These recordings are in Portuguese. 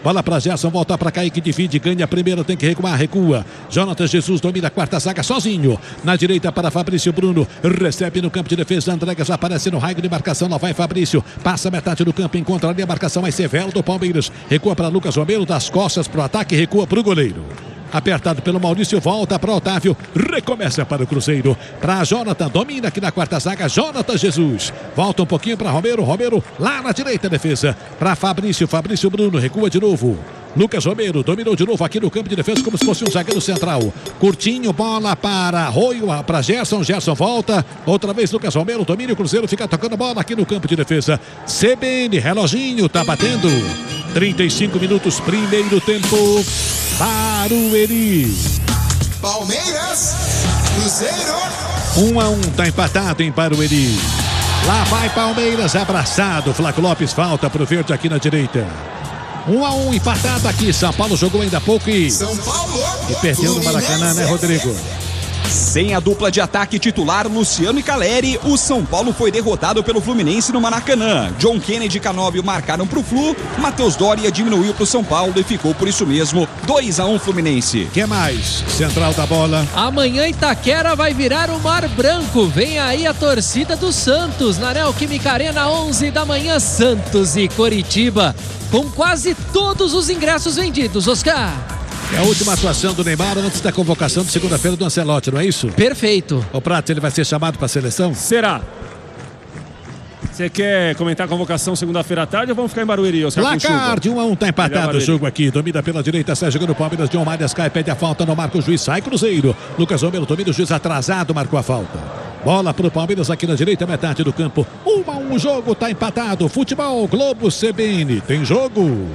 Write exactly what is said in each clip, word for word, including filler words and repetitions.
Bola para Gerson, volta para Kaique, divide, ganha a primeira, tem que recuar, recua. Jonathan Jesus domina a quarta zaga sozinho. Na direita para Fabrício Bruno, recebe no campo de defesa, Andregas aparece no raio de marcação, lá vai Fabrício, passa metade do campo, encontra ali a marcação mais severa do Palmeiras, recua para Lucas Romero, das costas para o ataque, recua para o goleiro. Apertado pelo Maurício, volta para Otávio, recomeça para o Cruzeiro, para Jonathan, domina aqui na quarta zaga, Jonathan Jesus, volta um pouquinho para Romero, Romero lá na direita, defesa, para Fabrício, Fabrício Bruno, recua de novo, Lucas Romero, dominou de novo aqui no campo de defesa, como se fosse um zagueiro central, curtinho, bola para Arroio, para Gerson, Gerson volta, outra vez Lucas Romero, domina o Cruzeiro, fica tocando bola aqui no campo de defesa, C B N, reloginho, tá batendo, trinta e cinco minutos, primeiro tempo, Barueri. Palmeiras, Cruzeiro. Um a um, tá empatado em Barueri. Lá vai Palmeiras, abraçado. Flávio Lopes, falta pro verde aqui na direita. Um a um, empatado aqui. São Paulo jogou ainda há pouco e... São Paulo. E perdeu no Maracanã, né, Rodrigo? Sem a dupla de ataque titular Luciano e Caleri, o São Paulo foi derrotado pelo Fluminense no Maracanã. John Kennedy e Canóbio marcaram pro Flu, Matheus Doria diminuiu pro São Paulo e ficou por isso mesmo, dois a um Fluminense. Que mais? Central da bola. Amanhã Itaquera vai virar o Mar Branco. Vem aí a torcida do Santos, na Neoquímica Arena, onze da manhã, Santos e Coritiba, com quase todos os ingressos vendidos, Oscar. É a última atuação do Neymar antes da convocação de segunda-feira do Ancelotti, não é isso? Perfeito. O Prato, ele vai ser chamado para a seleção? Será? Você quer comentar a convocação segunda-feira à tarde ou vamos ficar em Barueri, Oscar? Placar de um a um, tá empatado o jogo aqui. Domina pela direita, sai jogando o Palmeiras. John Marias cai, pede a falta, não marca o juiz, sai Cruzeiro. Lucas Romero domina, o juiz atrasado, marcou a falta. Bola pro Palmeiras aqui na direita, metade do campo. um a um o jogo, tá empatado. Futebol Globo C B N, tem jogo.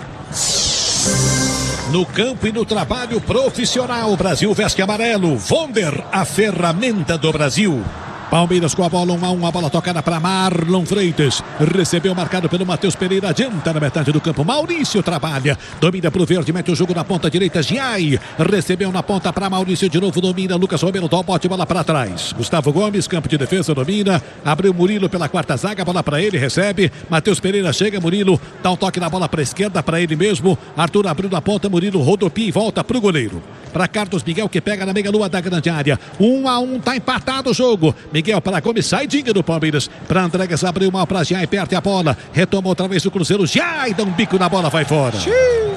No campo e no trabalho profissional, Brasil veste amarelo. Vonder, a ferramenta do Brasil. Palmeiras com a bola, um a um, a bola tocada para Marlon Freitas, recebeu marcado pelo Matheus Pereira, adianta na metade do campo, Maurício trabalha, domina pro verde, mete o jogo na ponta direita, Giai, recebeu na ponta para Maurício, de novo domina, Lucas Romero, dá o bote, bola para trás, Gustavo Gomes, campo de defesa, domina, abriu Murilo pela quarta zaga, bola para ele, recebe, Matheus Pereira chega, Murilo, dá um toque na bola para esquerda, para ele mesmo, Arthur abriu na ponta, Murilo rodopia e volta pro goleiro, para Carlos Miguel, que pega na meia lua da grande área, um a um, tá empatado o jogo, Miguel para Gomes, saidinha do Palmeiras, para Andregas, abriu mal para Giai, perde a bola, retoma outra vez o Cruzeiro, Giai dá um bico na bola, vai fora. Xiii.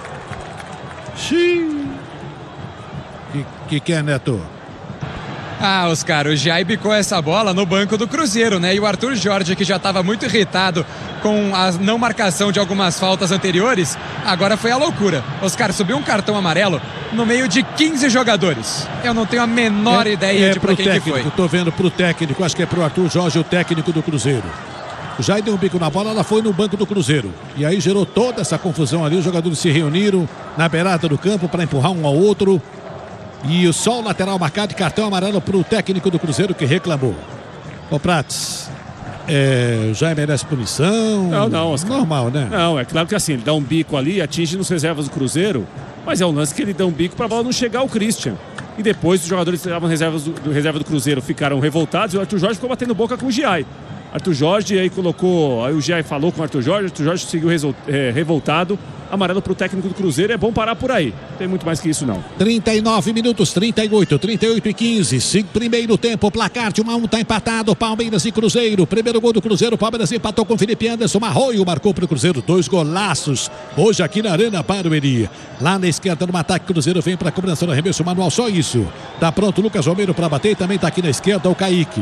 Xiii. Que, que que é, Neto? Ah, Oscar, o Giai bicou essa bola no banco do Cruzeiro, né? E o Arthur Jorge, que já estava muito irritado com a não marcação de algumas faltas anteriores, agora foi a loucura. Oscar, subiu um cartão amarelo no meio de quinze jogadores. Eu não tenho a menor é, ideia é de pra quem técnico, que foi. Tô vendo pro técnico, acho que é pro Arthur Jorge, o técnico do Cruzeiro. O Giai deu um bico na bola, ela foi no banco do Cruzeiro. E aí gerou toda essa confusão ali, os jogadores se reuniram na beirada do campo para empurrar um ao outro. E o só o lateral marcado de cartão amarelo para o técnico do Cruzeiro que reclamou. Ô Prates, é, já merece punição? Não, não, Oscar. Normal, né? Não, é claro que assim, ele dá um bico ali, atinge nos reservas do Cruzeiro, mas é um lance que ele dá um bico para a bola não chegar ao Christian. E depois os jogadores que estavam reservas do, do reserva do Cruzeiro ficaram revoltados e o Arthur Jorge ficou batendo boca com o Giai. Arthur Jorge aí colocou, aí o Giai falou com o Arthur Jorge, o Arthur Jorge seguiu resol, é, revoltado, amarelo para o técnico do Cruzeiro, é bom parar por aí, não tem muito mais que isso não. trinta e nove minutos, trinta e oito, trinta e oito e quinze, cinco, primeiro tempo, placar de um a um, tá empatado, Palmeiras e Cruzeiro, primeiro gol do Cruzeiro, Palmeiras empatou com Felipe Anderson, Arroio marcou para o Cruzeiro, dois golaços, hoje aqui na Arena Barueri, lá na esquerda no ataque, Cruzeiro vem para a cobrança do arremesso manual, só isso, tá pronto Lucas Romero para bater e também tá aqui na esquerda o Kaique.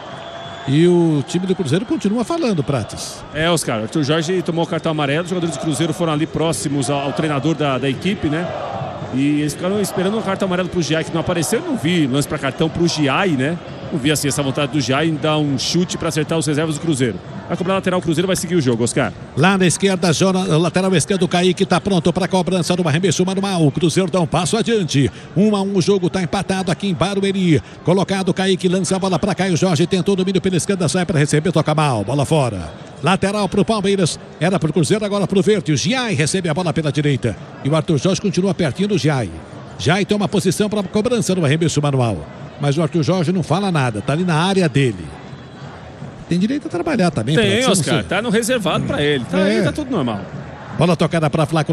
E o time do Cruzeiro continua falando, Prates. É, Oscar, Arthur Jorge tomou o cartão amarelo, os jogadores do Cruzeiro foram ali próximos ao, ao treinador da, da equipe, né? E eles ficaram esperando o cartão amarelo pro Giai, que não apareceu. Eu não vi lance para cartão pro Giai, né? Não vi assim essa vontade do Giai em dar um chute para acertar os reservas do Cruzeiro. Vai cobrar lateral, o Cruzeiro vai seguir o jogo, Oscar. Lá na esquerda, Jona, lateral esquerdo, Kaique tá pronto para cobrança do arremesso manual. O Cruzeiro dá um passo adiante. Um a um, o jogo tá empatado aqui em Barueri. Colocado, Kaique lança a bola para Caio Jorge, tentou domínio pela esquerda, sai para receber, toca mal, bola fora. Lateral pro Palmeiras, era pro Cruzeiro, agora pro Verde. O Giai recebe a bola pela direita. E o Arthur Jorge continua pertinho do Giai. Giai toma posição para cobrança no arremesso manual. Mas o Arthur Jorge não fala nada, tá ali na área dele. Tem direito a trabalhar também. Tem, Oscar, tá no reservado para ele. Tá, é. Aí tá tudo normal. Bola tocada para Flávio